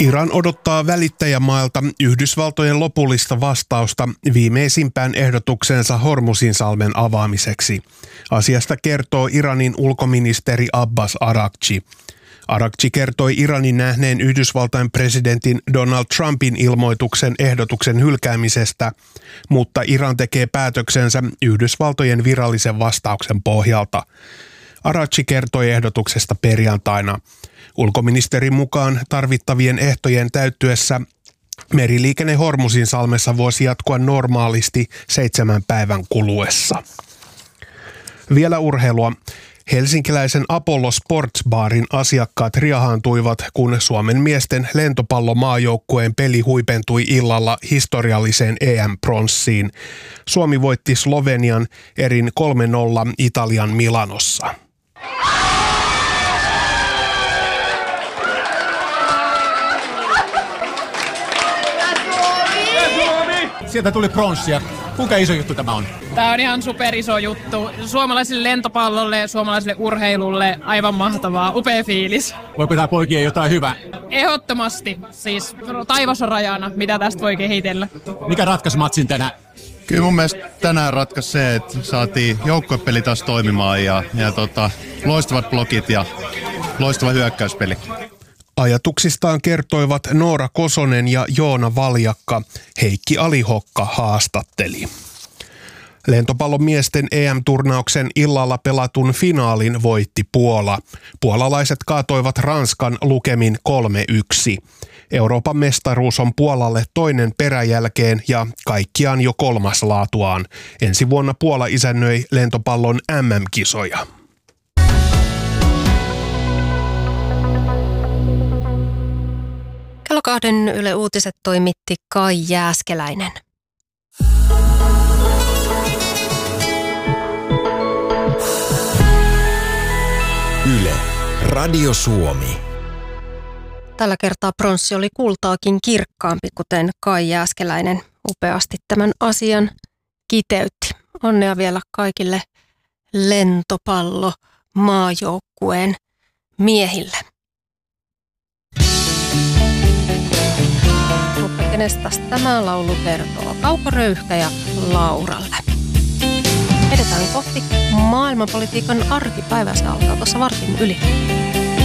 Iran odottaa välittäjämailta Yhdysvaltojen lopullista vastausta viimeisimpään ehdotukseensa Hormuzinsalmen avaamiseksi. Asiasta kertoo Iranin ulkoministeri Abbas Araghchi. Araghchi kertoi Iranin nähneen Yhdysvaltain presidentin Donald Trumpin ilmoituksen ehdotuksen hylkäämisestä, mutta Iran tekee päätöksensä Yhdysvaltojen virallisen vastauksen pohjalta. Araghchi kertoi ehdotuksesta perjantaina. Ulkoministerin mukaan tarvittavien ehtojen täyttyessä meriliikenne Hormuzinsalmessa voisi jatkua normaalisti 7 päivän kuluessa. Vielä urheilua. Helsinkiläisen Apollo Sports Barin asiakkaat riahaantuivat, kun Suomen miesten lentopallomaajoukkueen peli huipentui illalla historialliseen EM-pronssiin. Suomi voitti Slovenian erin 3-0 Italian Milanossa. Sieltä tuli pronssia. Kuinka iso juttu tämä on? Tämä on ihan superiso juttu. Suomalaisille lentopallolle, suomalaisille urheilulle aivan mahtavaa. Upea fiilis. Voiko tämä poikia jotain hyvää? Ehdottomasti. Siis taivas on rajana, mitä tästä voi kehitellä. Mikä ratkaisi matsin tänään? Kyllä mun mielestä tänään ratkaisi se, että saatiin joukkuepeli taas toimimaan ja loistavat blokit ja loistava hyökkäyspeli. Ajatuksistaan kertoivat Noora Kosonen ja Joona Valjakka. Heikki Alihokka haastatteli. Lentopallon miesten EM-turnauksen illalla pelatun finaalin voitti Puola. Puolalaiset kaatoivat Ranskan lukemin 3-1. Euroopan mestaruus on Puolalle toinen peräjälkeen ja kaikkiaan jo 3. laatuaan. Ensi vuonna Puola isännöi lentopallon MM-kisoja. Kello 2 Yle Uutiset toimitti Kai Jääskeläinen. Yle, Radio Suomi. Tällä kertaa pronssi oli kultaakin kirkkaampi, kuten Kai Jääskeläinen upeasti tämän asian kiteytti. Onnea vielä kaikille lentopallomaajoukkueen miehille. Mutta kenestäs tämä laulu kertoo? Kauko Röyhkä ja Lauralle. Edetään kohti maailmanpolitiikan arkipäivää. Se alkaa tuossa vartin yli.